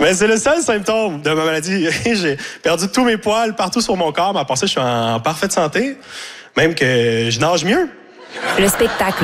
Mais c'est le seul symptôme de ma maladie. J'ai perdu tous mes poils partout sur mon corps, mais à part ça, je suis en parfaite santé. Même que je nage mieux. Le spectacle